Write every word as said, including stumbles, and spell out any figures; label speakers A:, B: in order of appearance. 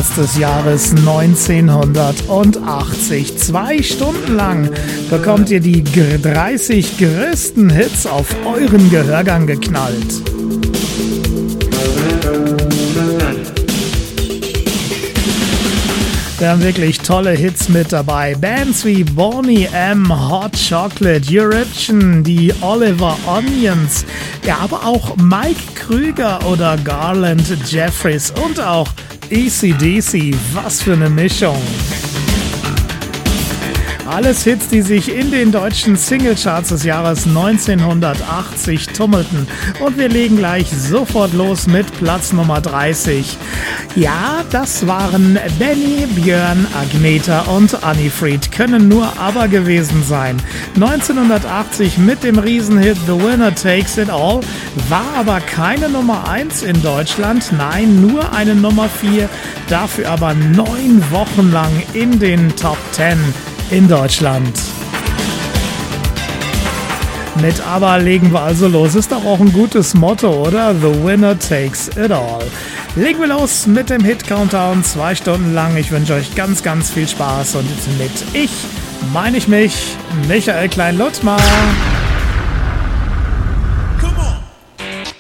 A: Singlecharts des Jahres neunzehnhundertachtzig. Zwei Stunden lang bekommt ihr die dreißig größten Hits auf euren Gehörgang geknallt. Wir haben wirklich tolle Hits mit dabei. Bands wie Boney M, Hot Chocolate, Eurovision, die Oliver Onions, ja, aber auch Mike Krüger oder Garland Jeffries und auch A C D C. Was für eine Mischung! Alles Hits, die sich in den deutschen Singlecharts des Jahres neunzehnhundertachtzig tummelten. Und wir legen gleich sofort los mit Platz Nummer dreißig. Ja, das waren Benny, Björn, Agneta und Annifried. Können nur aber gewesen sein. neunzehnhundertachtzig mit dem Riesenhit The Winner Takes It All, war aber keine Nummer eins in Deutschland. Nein, nur eine Nummer vier. Dafür aber neun Wochen lang in den Top zehn. In Deutschland. Mit aber legen wir also los. Ist doch auch ein gutes Motto, oder? The winner takes it all. Legen wir los mit dem Hit-Countdown. Zwei Stunden lang. Ich wünsche euch ganz, ganz viel Spaß. Und mit ich meine ich mich, Michael Klein-Luttmer.